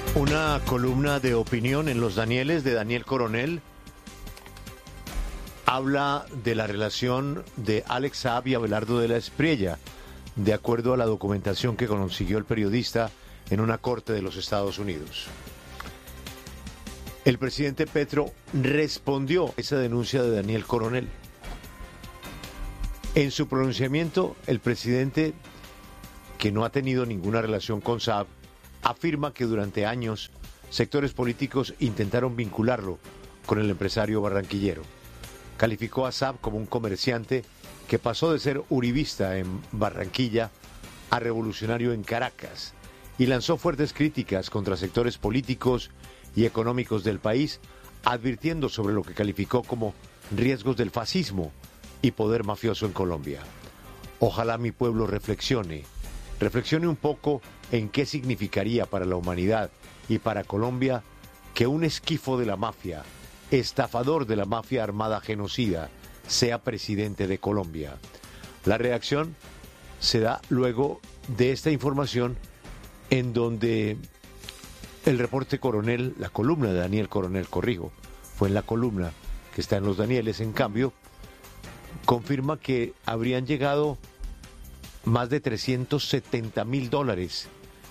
Una columna de opinión en Los Danieles de Daniel Coronel habla de la relación de Alex Saab y Abelardo de la Espriella, de acuerdo a la documentación que consiguió el periodista en una corte de los Estados Unidos. El presidente Petro respondió a esa denuncia de Daniel Coronel. En su pronunciamiento, el presidente, que no ha tenido ninguna relación con Saab, afirma que durante años sectores políticos intentaron vincularlo con el empresario barranquillero. Calificó a Saab como un comerciante que pasó de ser uribista en Barranquilla a revolucionario en Caracas y lanzó fuertes críticas contra sectores políticos y económicos del país, advirtiendo sobre lo que calificó como riesgos del fascismo y poder mafioso en Colombia. Ojalá mi pueblo reflexione un poco en qué significaría para la humanidad y para Colombia que un esquifo de la mafia, estafador de la mafia armada genocida, sea presidente de Colombia. La reacción se da luego de esta información en donde el reporte Coronel, la columna de Daniel Coronel, fue en la columna que está en Los Danieles, en cambio, confirma que habrían llegado más de $370,000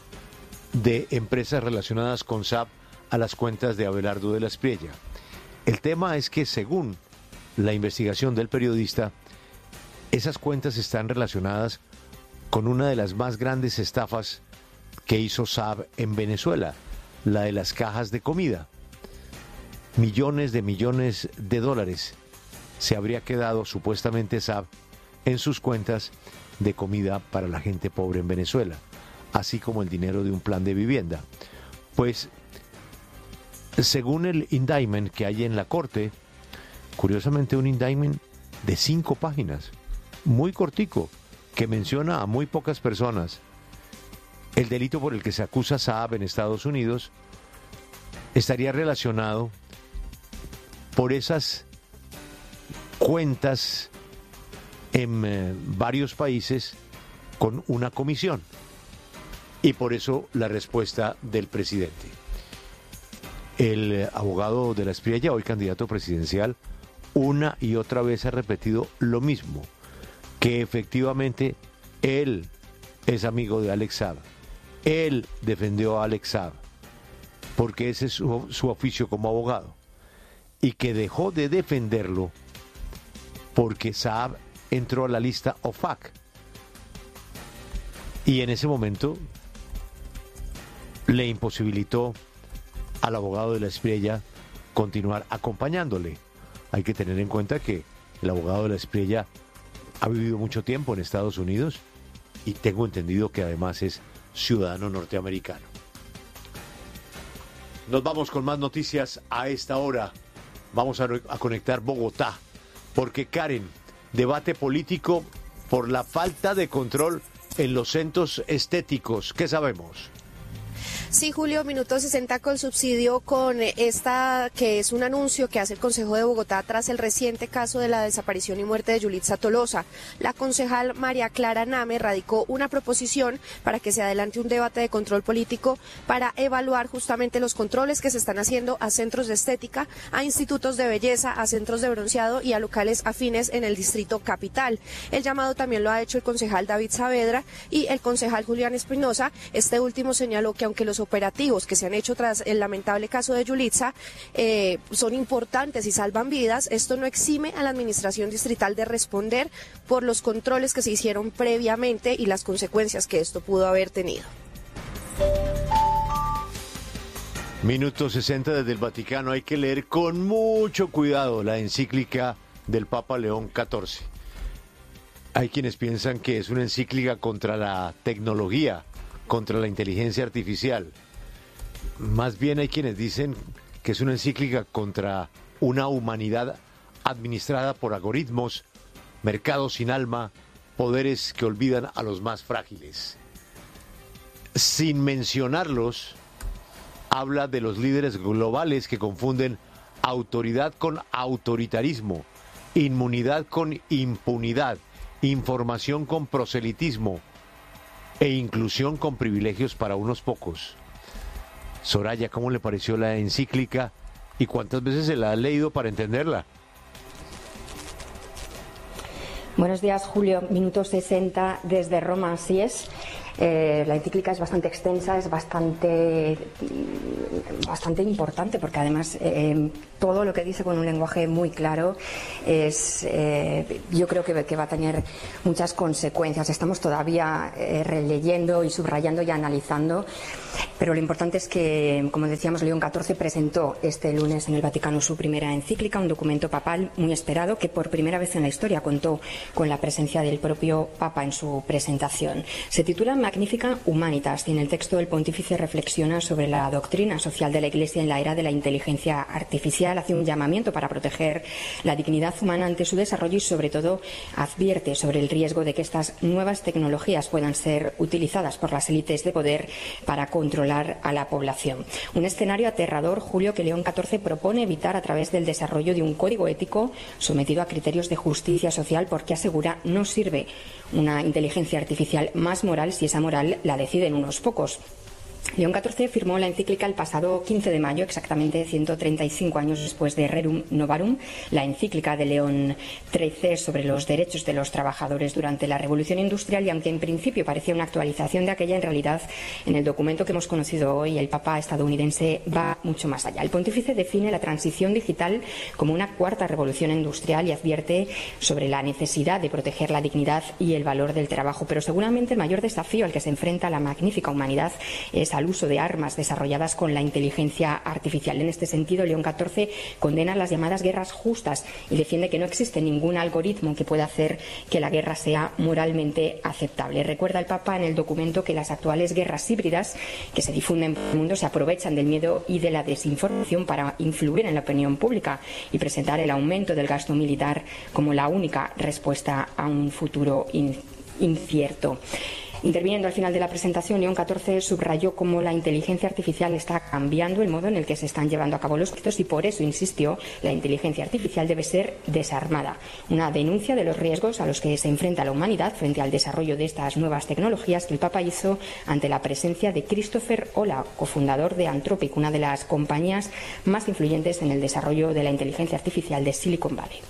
de empresas relacionadas con Saab a las cuentas de Abelardo de la Espriella. El tema es que, según la investigación del periodista, esas cuentas están relacionadas con una de las más grandes estafas que hizo Saab en Venezuela, la de las cajas de comida. Millones de dólares se habría quedado supuestamente Saab en sus cuentas de comida para la gente pobre en Venezuela, así como el dinero de un plan de vivienda. Pues, según el indictment que hay en la corte, curiosamente un indictment de 5 páginas, muy cortico, que menciona a muy pocas personas, el delito por el que se acusa a Saab en Estados Unidos estaría relacionado por esas cuentas en varios países con una comisión. Y por eso la respuesta del presidente. El abogado de la Espriella, hoy candidato presidencial, una y otra vez ha repetido lo mismo, que efectivamente él es amigo de Alex Saab. Él defendió a Alex Saab, porque ese es su oficio como abogado, y que dejó de defenderlo porque Saab entró a la lista OFAC. Y en ese momento le imposibilitó al abogado de la Espriella continuar acompañándole. Hay que tener en cuenta que el abogado de la Espriella ha vivido mucho tiempo en Estados Unidos y tengo entendido que además es ciudadano norteamericano. Nos vamos con más noticias a esta hora. Vamos a conectar Bogotá, porque Karen, debate político por la falta de control en los centros estéticos. ¿Qué sabemos? Sí, Julio, minuto 60 con subsidio con esta que es un anuncio que hace el Consejo de Bogotá tras el reciente caso de la desaparición y muerte de Yulitza Tolosa. La concejal María Clara Name radicó una proposición para que se adelante un debate de control político para evaluar justamente los controles que se están haciendo a centros de estética, a institutos de belleza, a centros de bronceado y a locales afines en el distrito capital. El llamado también lo ha hecho el concejal David Saavedra y el concejal Julián Espinosa. Este último señaló que aunque los operativos que se han hecho tras el lamentable caso de Yulitza son importantes y salvan vidas, esto no exime a la administración distrital de responder por los controles que se hicieron previamente y las consecuencias que esto pudo haber tenido. Minuto 60 desde el Vaticano. Hay que leer con mucho cuidado la encíclica del Papa León XIV. Hay quienes piensan que es una encíclica contra la tecnología, contra la inteligencia artificial. Más bien hay quienes dicen que es una encíclica contra una humanidad administrada por algoritmos, mercados sin alma, poderes que olvidan a los más frágiles. Sin mencionarlos, habla de los líderes globales que confunden autoridad con autoritarismo, inmunidad con impunidad, información con proselitismo e inclusión con privilegios para unos pocos. Soraya, ¿cómo le pareció la encíclica y cuántas veces se la ha leído para entenderla? Buenos días, Julio. Minuto 60 desde Roma, así es. La encíclica es bastante extensa, es bastante importante, porque además todo lo que dice con un lenguaje muy claro yo creo que va a tener muchas consecuencias. Estamos todavía releyendo y subrayando y analizando, pero lo importante es que, como decíamos, León XIV presentó este lunes en el Vaticano su primera encíclica, un documento papal muy esperado que por primera vez en la historia contó con la presencia del propio Papa en su presentación. Se titula Magnifica Humanitas y en el texto el pontífice reflexiona sobre la doctrina social de la Iglesia en la era de la inteligencia artificial, hace un llamamiento para proteger la dignidad humana ante su desarrollo y sobre todo advierte sobre el riesgo de que estas nuevas tecnologías puedan ser utilizadas por las élites de poder para controlar a la población. Un escenario aterrador, Julio, que León XIV propone evitar a través del desarrollo de un código ético sometido a criterios de justicia social, porque asegura no sirve una inteligencia artificial más moral si esa moral la deciden unos pocos. León XIV firmó la encíclica el pasado 15 de mayo, exactamente 135 años después de Rerum Novarum, la encíclica de León XIII sobre los derechos de los trabajadores durante la Revolución Industrial, y aunque en principio parecía una actualización de aquella, en realidad en el documento que hemos conocido hoy el Papa estadounidense va mucho más allá. El pontífice define la transición digital como una cuarta revolución industrial y advierte sobre la necesidad de proteger la dignidad y el valor del trabajo, pero seguramente el mayor desafío al que se enfrenta la magnífica humanidad es al uso de armas desarrolladas con la inteligencia artificial. En este sentido, León XIV condena las llamadas guerras justas y defiende que no existe ningún algoritmo que pueda hacer que la guerra sea moralmente aceptable. Recuerda el Papa en el documento que las actuales guerras híbridas que se difunden por el mundo se aprovechan del miedo y de la desinformación para influir en la opinión pública y presentar el aumento del gasto militar como la única respuesta a un futuro incierto. Interviniendo al final de la presentación, León XIV subrayó cómo la inteligencia artificial está cambiando el modo en el que se están llevando a cabo los proyectos y por eso insistió, la inteligencia artificial debe ser desarmada. Una denuncia de los riesgos a los que se enfrenta la humanidad frente al desarrollo de estas nuevas tecnologías que el Papa hizo ante la presencia de Christopher Olah, cofundador de Anthropic, una de las compañías más influyentes en el desarrollo de la inteligencia artificial de Silicon Valley.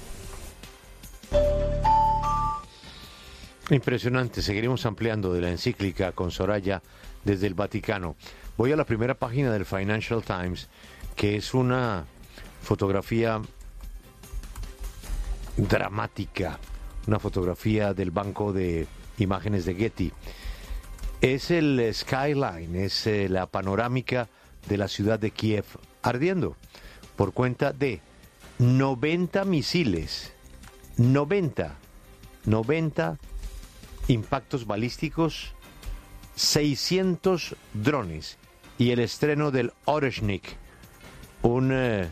Impresionante, seguiremos ampliando de la encíclica con Soraya desde el Vaticano. Voy a la primera página del Financial Times, que es una fotografía dramática, una fotografía del banco de imágenes de Getty. Es el skyline, es la panorámica de la ciudad de Kiev ardiendo por cuenta de 90 misiles, 90 impactos balísticos, 600 drones y el estreno del Oreshnik, un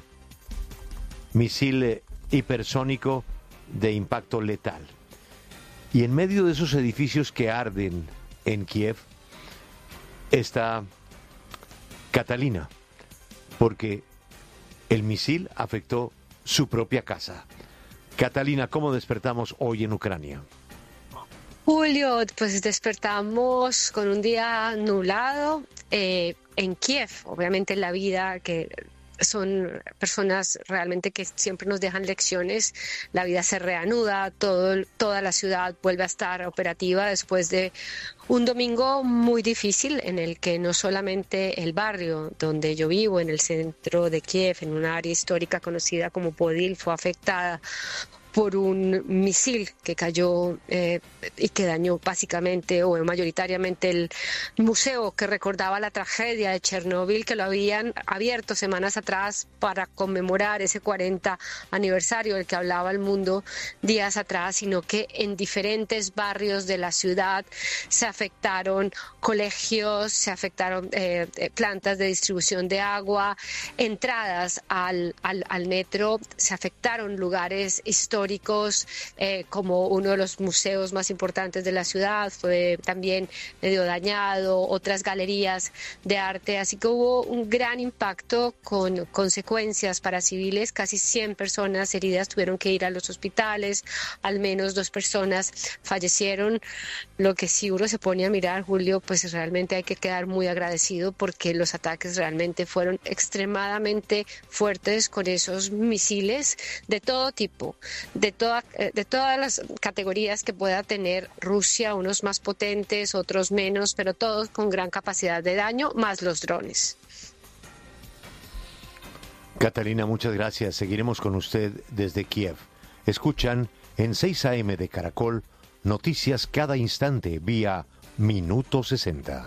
misil hipersónico de impacto letal. Y en medio de esos edificios que arden en Kiev está Catalina, porque el misil afectó su propia casa. Catalina, ¿cómo despertamos hoy en Ucrania? Julio, pues despertamos con un día nublado en Kiev. Obviamente la vida, que son personas realmente que siempre nos dejan lecciones, la vida se reanuda, toda la ciudad vuelve a estar operativa después de un domingo muy difícil en el que no solamente el barrio donde yo vivo, en el centro de Kiev, en una área histórica conocida como Podil, fue afectada por un misil que cayó y que dañó básicamente o mayoritariamente el museo que recordaba la tragedia de Chernóbil, que lo habían abierto semanas atrás para conmemorar ese 40 aniversario del que hablaba el mundo días atrás, sino que en diferentes barrios de la ciudad se afectaron colegios, se afectaron plantas de distribución de agua, entradas al metro, se afectaron lugares históricos históricos, como uno de los museos más importantes de la ciudad, fue también medio dañado, otras galerías de arte, así que hubo un gran impacto con consecuencias para civiles. Casi 100 personas heridas tuvieron que ir a los hospitales, al menos 2 personas fallecieron. Lo que sí uno se pone a mirar, Julio, pues realmente hay que quedar muy agradecido porque los ataques realmente fueron extremadamente fuertes con esos misiles de todo tipo, de todas las categorías que pueda tener Rusia, unos más potentes, otros menos, pero todos con gran capacidad de daño, más los drones. Catalina, muchas gracias. Seguiremos con usted desde Kiev. Escuchan en 6 AM de Caracol noticias cada instante vía Minuto 60.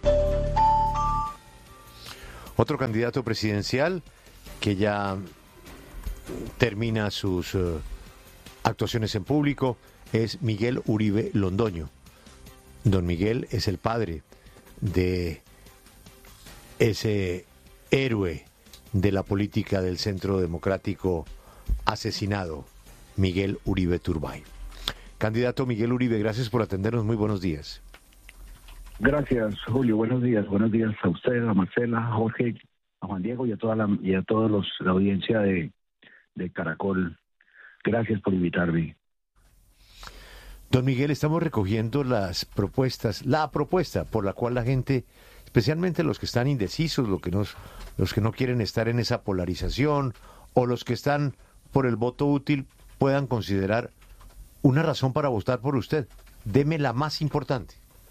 Otro candidato presidencial que ya termina sus actuaciones en público es Miguel Uribe Londoño. Don Miguel es el padre de ese héroe de la política del Centro Democrático asesinado, Miguel Uribe Turbay. Candidato Miguel Uribe, gracias por atendernos. Muy buenos días. Gracias, Julio. Buenos días. Buenos días a usted, a Marcela, a Jorge, a Juan Diego y a toda la audiencia de Caracol. Gracias por invitarme. Don Miguel, estamos recogiendo la propuesta por la cual la gente, especialmente los que están indecisos, los que no quieren estar en esa polarización o los que están por el voto útil, puedan considerar una razón para votar por usted. Deme la más importante.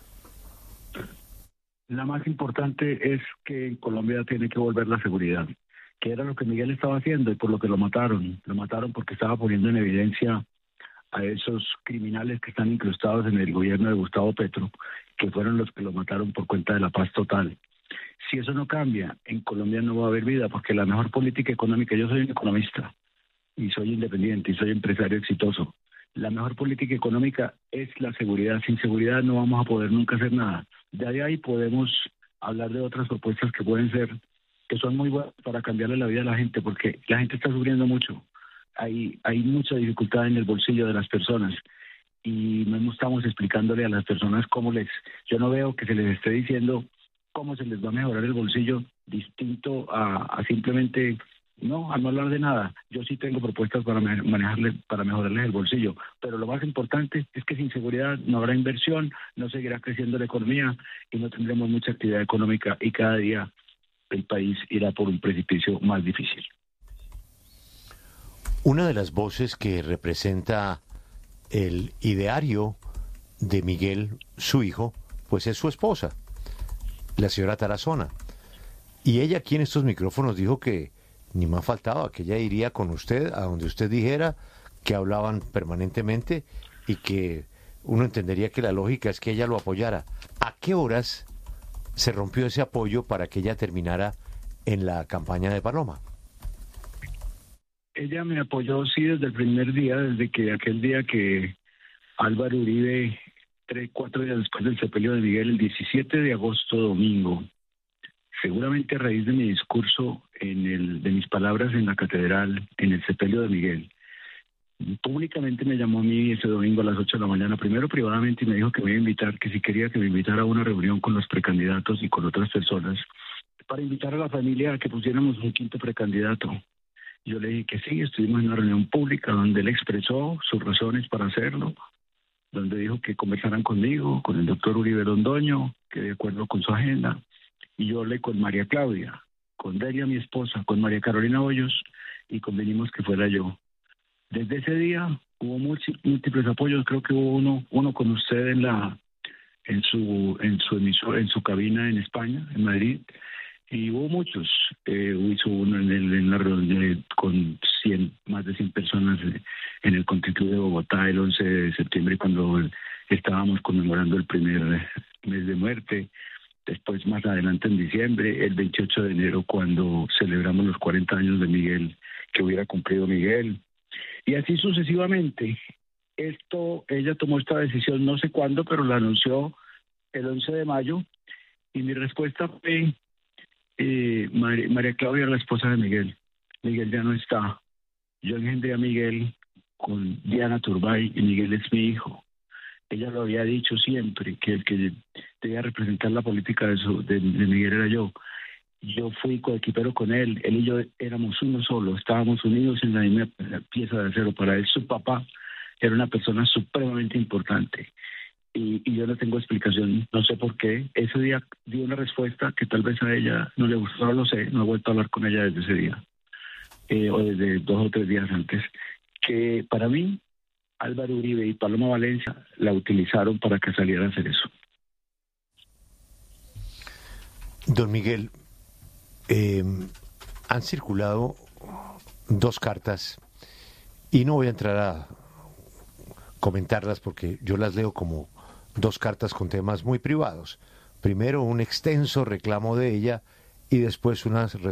La más importante es que en Colombia tiene que volver la seguridad, que era lo que Miguel estaba haciendo y por lo que lo mataron. Lo mataron porque estaba poniendo en evidencia a esos criminales que están incrustados en el gobierno de Gustavo Petro, que fueron los que lo mataron por cuenta de la paz total. Si eso no cambia, en Colombia no va a haber vida, porque la mejor política económica, yo soy un economista y soy independiente y soy empresario exitoso. La mejor política económica es la seguridad. Sin seguridad no vamos a poder nunca hacer nada. De ahí podemos hablar de otras propuestas que son muy buenas para cambiarle la vida a la gente, porque la gente está sufriendo mucho. Hay mucha dificultad en el bolsillo de las personas y no estamos explicándole a las personas yo no veo que se les esté diciendo cómo se les va a mejorar el bolsillo distinto a simplemente a no hablar de nada. Yo sí tengo propuestas para mejorarles el bolsillo, pero lo más importante es que sin seguridad no habrá inversión, no seguirá creciendo la economía y no tendremos mucha actividad económica y cada día el país irá por un precipicio más difícil. Una de las voces que representa el ideario de Miguel, su hijo, pues es su esposa, la señora Tarazona. Y ella aquí en estos micrófonos dijo que ni más faltaba, que ella iría con usted a donde usted dijera, que hablaban permanentemente y que uno entendería que la lógica es que ella lo apoyara. ¿A qué horas se rompió ese apoyo para que ella terminara en la campaña de Paloma? Ella me apoyó, sí, desde el primer día, desde que aquel día que Álvaro Uribe, 4 días después del sepelio de Miguel, el 17 de agosto, domingo, seguramente a raíz de mi discurso, de mis palabras en la catedral, en el sepelio de Miguel, públicamente me llamó a mí ese domingo a las 8 de la mañana, primero privadamente, y me dijo que me iba a invitar, que si quería que me invitara a una reunión con los precandidatos y con otras personas, para invitar a la familia a que pusiéramos un quinto precandidato. Yo le dije que sí, estuvimos en una reunión pública donde él expresó sus razones para hacerlo, donde dijo que conversaran conmigo, con el doctor Uribe Londoño, que de acuerdo con su agenda, y yo hablé con María Claudia, con Delia, mi esposa, con María Carolina Hoyos, y convenimos que fuera yo. Desde ese día hubo múltiples apoyos, creo que hubo uno con usted en su cabina en España, en Madrid, y hubo muchos. Hizo uno en la reunión con más de 100 personas en el Country Club de Bogotá el 11 de septiembre, cuando estábamos conmemorando el primer mes de muerte. Después, más adelante en diciembre, el 28 de enero, cuando celebramos los 40 años de Miguel, que hubiera cumplido Miguel. Y así sucesivamente. Ella tomó esta decisión no sé cuándo, pero la anunció el 11 de mayo, y mi respuesta fue, María Claudia, la esposa de Miguel. Miguel ya no está. Yo engendré a Miguel con Diana Turbay y Miguel es mi hijo. Ella lo había dicho siempre, que el que debía representar la política de Miguel era yo. Yo fui coequipero con él y yo éramos uno solo, estábamos unidos en la misma pieza de acero. Para él su papá era una persona supremamente importante y yo no tengo explicación, no sé por qué. Ese día dio una respuesta que tal vez a ella no le gustó, no lo sé, no he vuelto a hablar con ella desde ese día, o desde 2 o 3 días antes, que para mí Álvaro Uribe y Paloma Valencia la utilizaron para que saliera a hacer eso. Don Miguel, han circulado 2 cartas y no voy a entrar a comentarlas porque yo las leo como 2 cartas con temas muy privados. Primero un extenso reclamo de ella y después unas